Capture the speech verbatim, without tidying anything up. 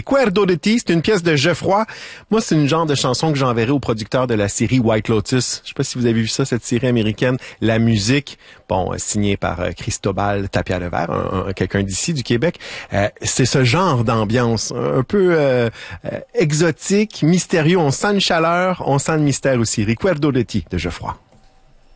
Recuerdo de ti, c'est une pièce de Geoffroy. Moi, c'est une genre de chanson que j'enverrai au producteur de la série White Lotus. Je sais pas si vous avez vu ça, cette série américaine. La musique, bon, euh, signée par euh, Cristobal Tapia-Levert, un, un, quelqu'un d'ici, du Québec. Euh, c'est ce genre d'ambiance, un, un peu euh, euh, exotique, mystérieux. On sent une chaleur, on sent le mystère aussi. Recuerdo de ti, de Geoffroy.